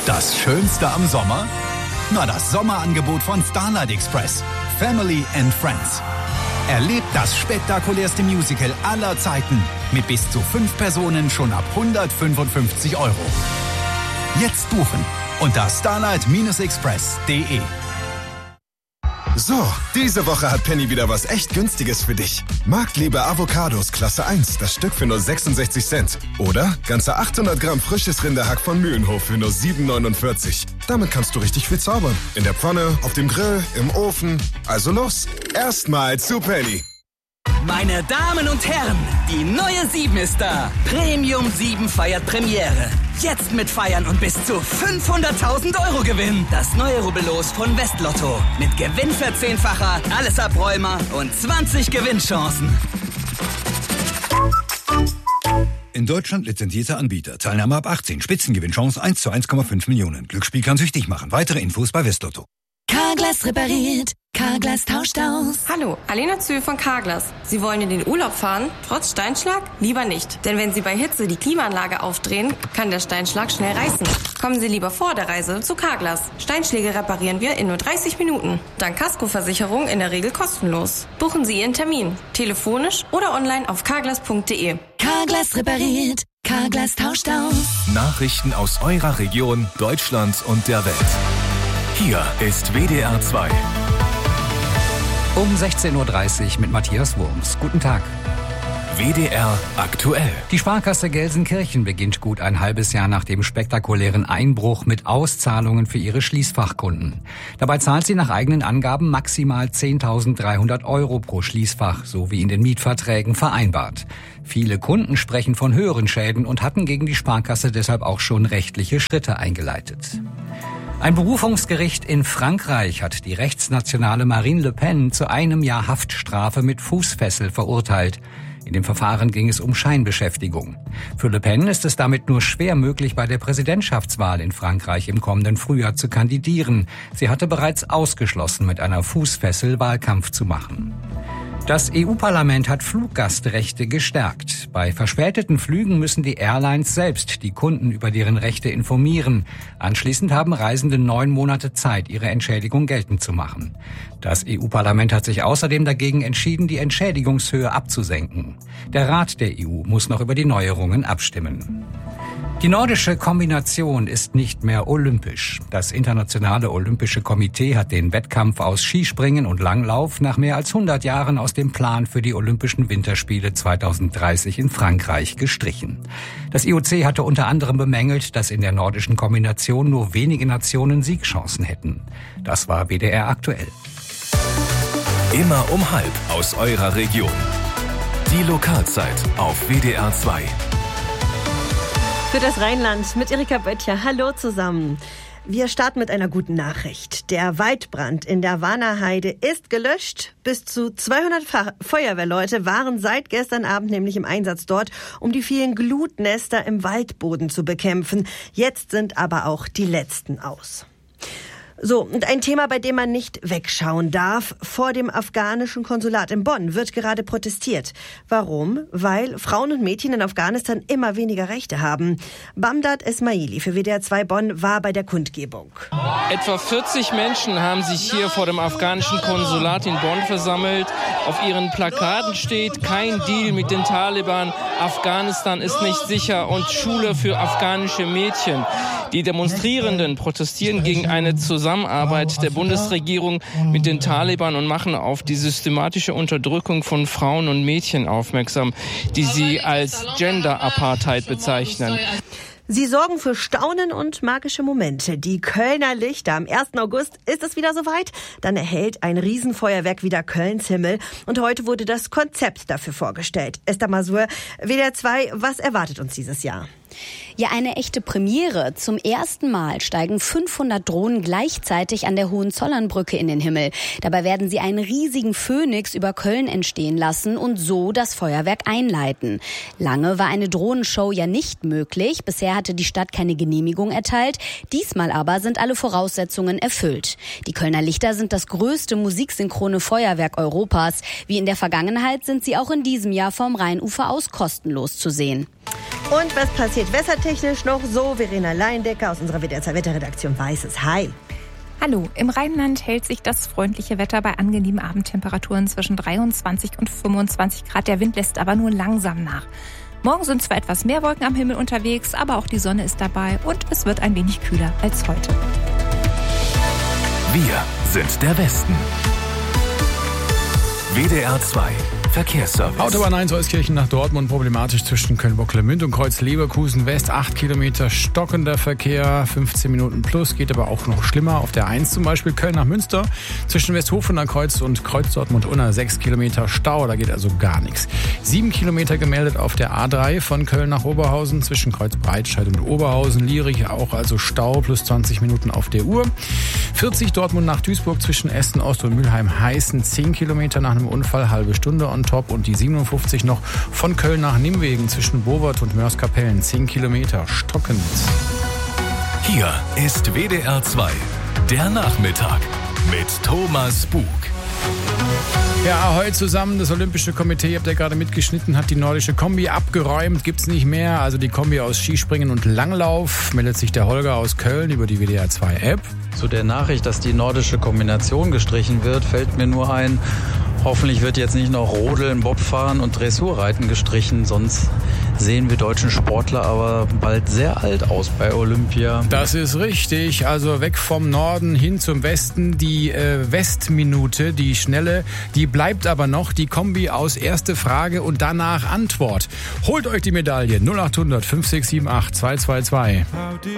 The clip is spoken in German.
Das Schönste am Sommer? Na, das Sommerangebot von Starlight Express. Family and Friends. Erlebt das spektakulärste Musical aller Zeiten mit bis zu 5 Personen schon ab 155 €. Jetzt buchen unter starlight-express.de. So, diese Woche hat Penny wieder was echt Günstiges für dich. Marktliebe Avocados Klasse 1, das Stück für nur 66 Cent. Oder ganze 800 Gramm frisches Rinderhack von Mühlenhof für nur 7,49. Damit kannst du richtig viel zaubern. In der Pfanne, auf dem Grill, im Ofen. Also los, erstmal zu Penny. Meine Damen und Herren, die neue 7 ist da. Premium 7 feiert Premiere. Jetzt mit Feiern und bis zu 500.000 € Gewinn. Das neue Rubbellos von Westlotto. Mit Gewinnverzehnfacher, alles Abräumer und 20 Gewinnchancen. In Deutschland lizenzierter Anbieter. Teilnahme ab 18. Spitzengewinnchance 1 zu 1,5 Millionen. Glücksspiel kann süchtig machen. Weitere Infos bei Westlotto. Carglass repariert. Carglass tauscht aus. Hallo, Alena Zühl von Carglass. Sie wollen in den Urlaub fahren, trotz Steinschlag? Lieber nicht. Denn wenn Sie bei Hitze die Klimaanlage aufdrehen, kann der Steinschlag schnell reißen. Kommen Sie lieber vor der Reise zu Carglass. Steinschläge reparieren wir in nur 30 Minuten. Dank Kaskoversicherung in der Regel kostenlos. Buchen Sie Ihren Termin. Telefonisch oder online auf carglass.de. Carglass repariert. Carglass tauscht aus. Nachrichten aus eurer Region, Deutschland und der Welt. Hier ist WDR 2. Um 16:30 Uhr mit Matthias Wurms. Guten Tag. WDR aktuell. Die Sparkasse Gelsenkirchen beginnt gut ein halbes Jahr nach dem spektakulären Einbruch mit Auszahlungen für ihre Schließfachkunden. Dabei zahlt sie nach eigenen Angaben maximal 10.300 € pro Schließfach, so wie in den Mietverträgen vereinbart. Viele Kunden sprechen von höheren Schäden und hatten gegen die Sparkasse deshalb auch schon rechtliche Schritte eingeleitet. Ein Berufungsgericht in Frankreich hat die rechtsnationale Marine Le Pen zu 1 Jahr Haftstrafe mit Fußfessel verurteilt. In dem Verfahren ging es um Scheinbeschäftigung. Für Le Pen ist es damit nur schwer möglich, bei der Präsidentschaftswahl in Frankreich im kommenden Frühjahr zu kandidieren. Sie hatte bereits ausgeschlossen, mit einer Fußfessel Wahlkampf zu machen. Das EU-Parlament hat Fluggastrechte gestärkt. Bei verspäteten Flügen müssen die Airlines selbst die Kunden über deren Rechte informieren. Anschließend haben Reisende 9 Monate Zeit, ihre Entschädigung geltend zu machen. Das EU-Parlament hat sich außerdem dagegen entschieden, die Entschädigungshöhe abzusenken. Der Rat der EU muss noch über die Neuerungen abstimmen. Die nordische Kombination ist nicht mehr olympisch. Das Internationale Olympische Komitee hat den Wettkampf aus Skispringen und Langlauf nach mehr als 100 Jahren aus dem Plan für die Olympischen Winterspiele 2030 in Frankreich gestrichen. Das IOC hatte unter anderem bemängelt, dass in der nordischen Kombination nur wenige Nationen Siegchancen hätten. Das war WDR aktuell. Immer um 12:30 aus eurer Region. Die Lokalzeit auf WDR 2. Für das Rheinland mit Erika Böttcher. Hallo zusammen. Wir starten mit einer guten Nachricht. Der Waldbrand in der Warnerheide ist gelöscht. Bis zu 200 Feuerwehrleute waren seit gestern Abend nämlich im Einsatz dort, um die vielen Glutnester im Waldboden zu bekämpfen. Jetzt sind aber auch die letzten aus. So, und ein Thema, bei dem man nicht wegschauen darf. Vor dem afghanischen Konsulat in Bonn wird gerade protestiert. Warum? Weil Frauen und Mädchen in Afghanistan immer weniger Rechte haben. Bamdad Esmaili für WDR 2 Bonn war bei der Kundgebung. Etwa 40 Menschen haben sich hier vor dem afghanischen Konsulat in Bonn versammelt. Auf ihren Plakaten steht: kein Deal mit den Taliban, Afghanistan ist nicht sicher und Schule für afghanische Mädchen. Die Demonstrierenden protestieren gegen eine Zusammenarbeit der Bundesregierung mit den Taliban und machen auf die systematische Unterdrückung von Frauen und Mädchen aufmerksam, die sie als Gender-Apartheid bezeichnen. Sie sorgen für Staunen und magische Momente. Die Kölner Lichter. Am 1. August ist es wieder soweit. Dann erhält ein Riesenfeuerwerk wieder Kölns Himmel. Und heute wurde das Konzept dafür vorgestellt. Esther Masur, WDR 2, was erwartet uns dieses Jahr? Ja, eine echte Premiere. Zum ersten Mal steigen 500 Drohnen gleichzeitig an der Hohenzollernbrücke in den Himmel. Dabei werden sie einen riesigen Phönix über Köln entstehen lassen und so das Feuerwerk einleiten. Lange war eine Drohnenshow ja nicht möglich. Bisher hatte die Stadt keine Genehmigung erteilt. Diesmal aber sind alle Voraussetzungen erfüllt. Die Kölner Lichter sind das größte musiksynchrone Feuerwerk Europas. Wie in der Vergangenheit sind sie auch in diesem Jahr vom Rheinufer aus kostenlos zu sehen. Und was passiert wettertechnisch noch so? Verena Leindecker aus unserer WDR 2 Wetterredaktion weiß es. Hi. Hallo, im Rheinland hält sich das freundliche Wetter bei angenehmen Abendtemperaturen zwischen 23 und 25 Grad. Der Wind lässt aber nur langsam nach. Morgen sind zwar etwas mehr Wolken am Himmel unterwegs, aber auch die Sonne ist dabei und es wird ein wenig kühler als heute. Wir sind der Westen. WDR 2 Verkehrsservice. Autobahn 1 Euskirchen nach Dortmund problematisch zwischen Köln-Bocklemünd und Kreuz-Leverkusen West. 8 Kilometer stockender Verkehr, 15 Minuten plus, geht aber auch noch schlimmer. Auf der 1 zum Beispiel Köln nach Münster zwischen Westhofener Kreuz und Kreuz Dortmund-Unna 6 Kilometer Stau, da geht also gar nichts. 7 Kilometer gemeldet auf der A3 von Köln nach Oberhausen zwischen Kreuz Breitscheid und Oberhausen. Lierich auch also Stau plus 20 Minuten auf der Uhr. 40 Dortmund nach Duisburg zwischen Essen Ost und Mülheim-Heißen 10 Kilometer nach einem Unfall, halbe Stunde on top. Und die 57 noch von Köln nach Nimwegen zwischen Bovert und Mörs-Kapellen 10 Kilometer stockend. Hier ist WDR 2, der Nachmittag mit Thomas Bug. Ja, heute zusammen, das Olympische Komitee, ihr habt ja gerade mitgeschnitten, hat die nordische Kombi abgeräumt, gibt's nicht mehr. Also die Kombi aus Skispringen und Langlauf, meldet sich der Holger aus Köln über die WDR 2 App. Zu der Nachricht, dass die nordische Kombination gestrichen wird, fällt mir nur ein, hoffentlich wird jetzt nicht noch Rodeln, Bobfahren und Dressurreiten gestrichen, sonst sehen wir deutschen Sportler aber bald sehr alt aus bei Olympia. Das ist richtig, also weg vom Norden hin zum Westen. Die Westminute, die schnelle, die bleibt aber noch. Die Kombi aus erste Frage und danach Antwort. Holt euch die Medaille 0800 5678 222.